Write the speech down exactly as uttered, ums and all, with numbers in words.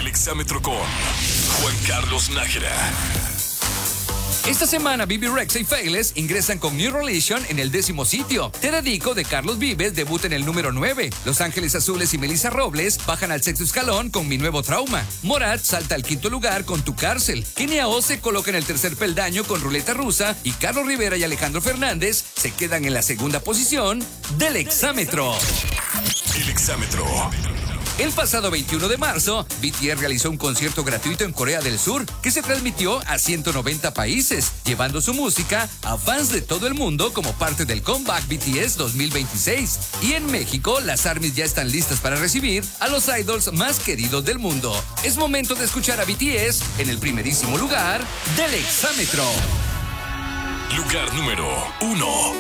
Exámetro con Juan Carlos Nájera. Esta semana Bibi Rexha y Failes ingresan con New Religion en el décimo sitio. Te dedico de Carlos Vives debuta en el número nueve. Los Ángeles Azules y Melissa Robles bajan al sexto escalón con Mi Nuevo Trauma. Morat salta al quinto lugar con Tu Cárcel. Kenia O se coloca en el tercer peldaño con Ruleta Rusa y Carlos Rivera y Alejandro Fernández se quedan en la segunda posición del Exámetro. El Exámetro. El pasado veintiuno de marzo, B T S realizó un concierto gratuito en Corea del Sur que se transmitió a ciento noventa países, llevando su música a fans de todo el mundo como parte del Comeback B T S dos mil veintiséis. Y en México, las ARMYs ya están listas para recibir a los idols más queridos del mundo. Es momento de escuchar a B T S en el primerísimo lugar del Exámetro. Lugar número uno.